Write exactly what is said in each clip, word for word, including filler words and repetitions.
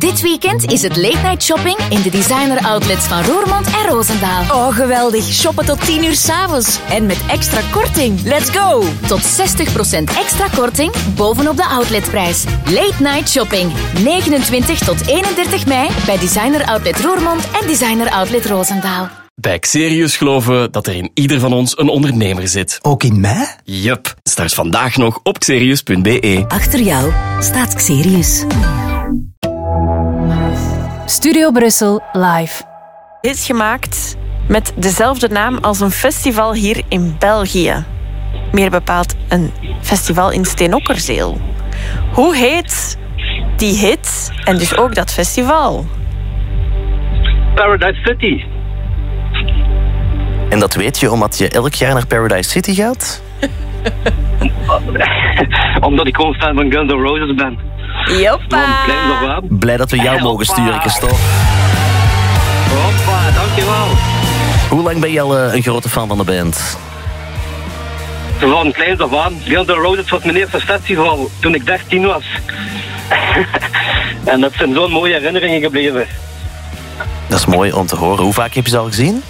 Dit weekend is het late night shopping in de designer outlets van Roermond en Roosendaal. Oh, geweldig. Shoppen tot tien uur 's avonds. En met extra korting. Let's go! Tot zestig procent extra korting bovenop de outletprijs. Late night shopping. negenentwintig tot eenendertig mei bij designer outlet Roermond en designer outlet Roosendaal. Bij Xerius geloven we dat er in ieder van ons een ondernemer zit. Ook in mij? Yup. Start vandaag nog op xerius punt b e. Achter jou staat Xerius. Studio Brussel live. Is gemaakt met dezelfde naam als een festival hier in België. Meer bepaald een festival in Steenokkerzeel. Hoe heet die hit en dus ook dat festival? Paradise City. En dat weet je omdat je elk jaar naar Paradise City gaat? Omdat ik gewoon fan van Guns N' Roses ben. Joppa! Blij dat we jou Hoppa. mogen sturen, Christophe. Hoppa, dankjewel. Hoe lang ben je al uh, een grote fan van de band? Van kleins af aan. Guns N' Roses was mijn eerste festival toen ik dertien was. En dat zijn zo'n mooie herinneringen gebleven. Dat is mooi om te horen. Hoe vaak heb je ze al gezien?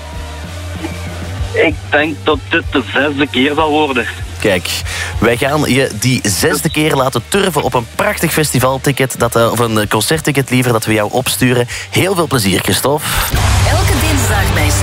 Ik denk dat dit de zesde keer zal worden. Kijk, wij gaan je die zesde keer laten turven op een prachtig festivalticket, dat, uh, of een concertticket liever, dat we jou opsturen. Heel veel plezier, Christophe. Elke dinsdag bij